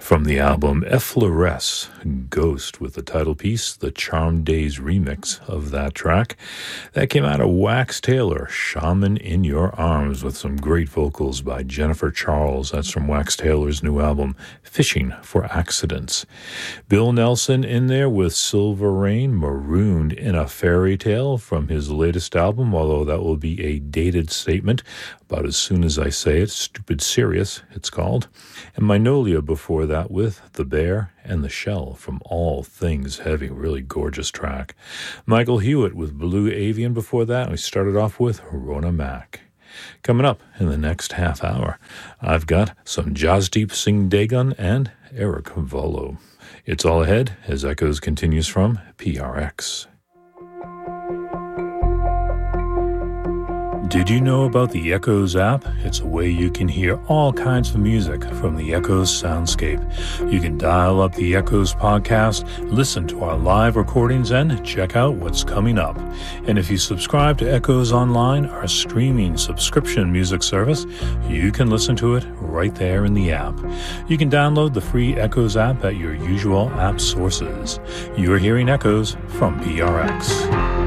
From the album Effleuresse, Ghost, with the title piece, the Charmed Days remix of that track. That came out of Wax Tailor, Shaman in Your Arms, with some great vocals by Jennifer Charles. That's from Wax Tailor's new album, Fishing for Accidents. Bill Nelson in there with Silver Rain, Marooned in a Fairy Tale, from his latest album, although that will be a dated statement about as soon as I say it. Stupid Serious, it's called. And Magnolia before that with The Bear and the Shell from All Things Heavy. Really gorgeous track. Michael Hewitt with Blue Avian before that. And we started off with Rona Mack. Coming up in the next half hour, I've got some Jasdeep Singh Dagon and Eric Volo. It's all ahead as Echoes continues from PRX. Did you know about the Echoes app? It's a way you can hear all kinds of music from the Echoes soundscape. You can dial up the Echoes podcast, listen to our live recordings, and check out what's coming up. And if you subscribe to Echoes Online, our streaming subscription music service, you can listen to it right there in the app. You can download the free Echoes app at your usual app sources. You're hearing Echoes from PRX.